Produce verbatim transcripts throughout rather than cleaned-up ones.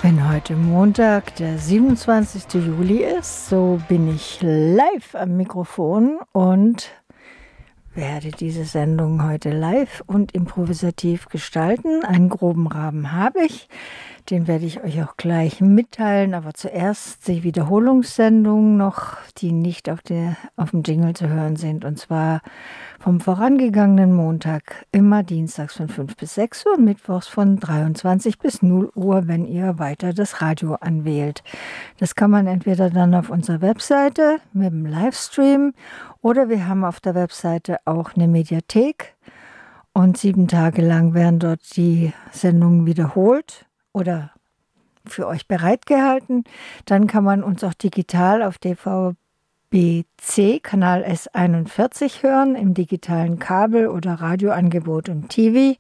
Wenn heute Montag, der siebenundzwanzigste Juli ist, so bin ich live am Mikrofon und werde diese Sendung heute live und improvisativ gestalten. Einen groben Rahmen habe ich, den werde ich euch auch gleich mitteilen, aber zuerst die Wiederholungssendungen noch, die nicht auf, der, auf dem Jingle zu hören sind, und zwar vom vorangegangenen Montag, immer dienstags von fünf bis sechs Uhr und mittwochs von dreiundzwanzig bis null Uhr, wenn ihr weiter das Radio anwählt. Das kann man entweder dann auf unserer Webseite mit dem Livestream oder wir haben auf der Webseite auch eine Mediathek und sieben Tage lang werden dort die Sendungen wiederholt oder für euch bereitgehalten. Dann kann man uns auch digital auf D V B C Kanal S einundvierzig hören, im digitalen Kabel- oder Radioangebot und T V.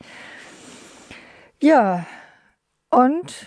Ja, und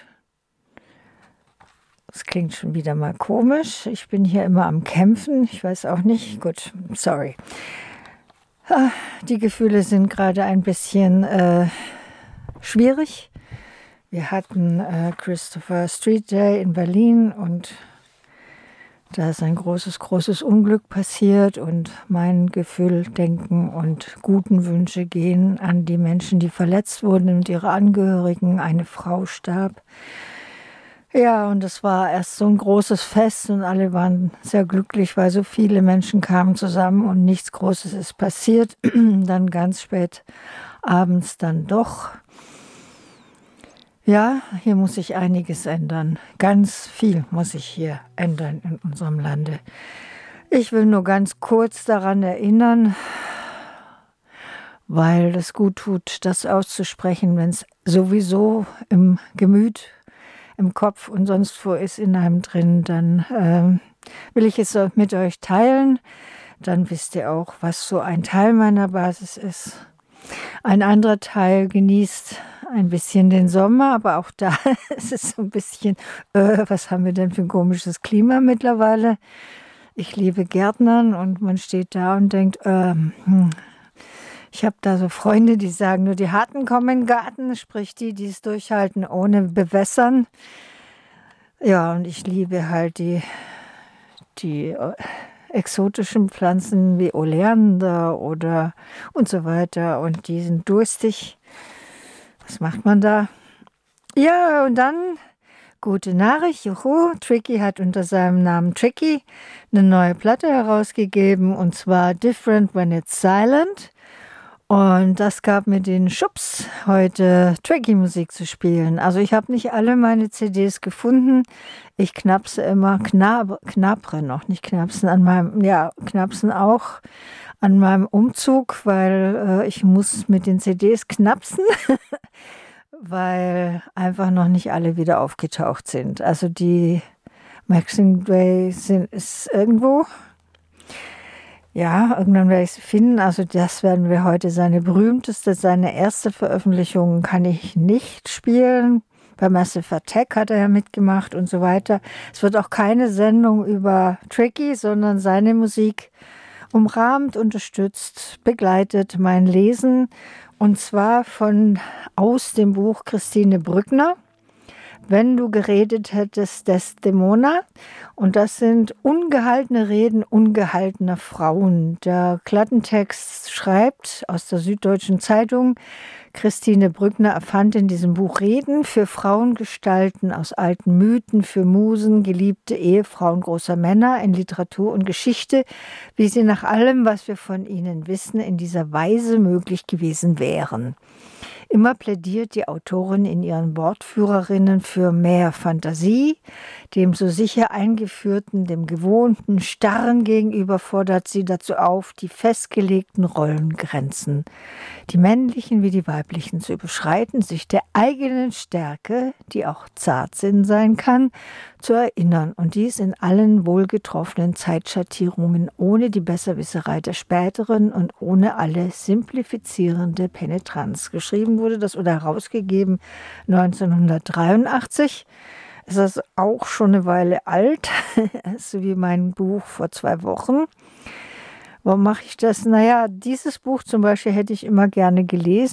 es klingt schon wieder mal komisch. Ich bin hier immer am Kämpfen. Ich weiß auch nicht. Gut, sorry. Die Gefühle sind gerade ein bisschen äh, schwierig. Wir hatten äh, Christopher Street Day in Berlin und da ist ein großes, großes Unglück passiert und mein Gefühl, Denken und guten Wünsche gehen an die Menschen, die verletzt wurden und ihre Angehörigen. Eine Frau starb. Ja, und es war erst so ein großes Fest und alle waren sehr glücklich, weil so viele Menschen kamen zusammen und nichts Großes ist passiert. Dann ganz spät abends dann doch. Ja, hier muss sich einiges ändern. Ganz viel muss sich hier ändern in unserem Lande. Ich will nur ganz kurz daran erinnern, weil es gut tut, das auszusprechen, wenn es sowieso im Gemüt, im Kopf und sonst wo ist in einem drin, dann äh, will ich es mit euch teilen. Dann wisst ihr auch, was so ein Teil meiner Basis ist. Ein anderer Teil genießt ein bisschen den Sommer, aber auch da ist es so ein bisschen, äh, was haben wir denn für ein komisches Klima mittlerweile? Ich liebe Gärtnern und man steht da und denkt, äh, hm. Ich habe da so Freunde, die sagen, nur die Harten kommen in den Garten, sprich die, die es durchhalten ohne Bewässern. Ja, und ich liebe halt die, die exotischen Pflanzen wie Oleander oder und so weiter und die sind durstig. Was macht man da? Ja, und dann gute Nachricht, juhu, Tricky hat unter seinem Namen Tricky eine neue Platte herausgegeben und zwar Different When It's Silent. Und das gab mir den Schubs, heute Tricky-Musik zu spielen. Also ich habe nicht alle meine C Ds gefunden. Ich knapse immer, knab, knapre noch, nicht knapsen, an meinem, ja, knapsen auch an meinem Umzug, weil äh, ich muss mit den C Ds knapsen, weil einfach noch nicht alle wieder aufgetaucht sind. Also die Maxine Gray sind, ist irgendwo. Ja, irgendwann werde ich sie finden. Also das werden wir heute, seine berühmteste, seine erste Veröffentlichung kann ich nicht spielen. Bei Massive Attack hat er ja mitgemacht und so weiter. Es wird auch keine Sendung über Tricky, sondern seine Musik umrahmt, unterstützt, begleitet mein Lesen. Und zwar von aus dem Buch Christine Brückner. Wenn du geredet hättest, Desdemona. Und das sind ungehaltene Reden ungehaltener Frauen. Der Klappentext schreibt aus der Süddeutschen Zeitung, Christine Brückner erfand in diesem Buch Reden für Frauengestalten aus alten Mythen, für Musen, geliebte Ehefrauen großer Männer in Literatur und Geschichte, wie sie nach allem, was wir von ihnen wissen, in dieser Weise möglich gewesen wären. Immer plädiert die Autorin in ihren Wortführerinnen für mehr Fantasie, dem so sicher eingeführten, dem gewohnten, starren gegenüber fordert sie dazu auf, die festgelegten Rollengrenzen, die männlichen wie die weiblichen, zu überschreiten, sich der eigenen Stärke, die auch Zartsinn sein kann, zu erinnern und dies in allen wohlgetroffenen Zeitschattierungen ohne die Besserwisserei der späteren und ohne alle simplifizierende Penetranz. Geschrieben wurde das oder herausgegeben neunzehnhundertdreiundachtzig. Es ist auch schon eine Weile alt, so wie mein Buch vor zwei Wochen. Warum mache ich das? Naja, dieses Buch zum Beispiel hätte ich immer gerne gelesen.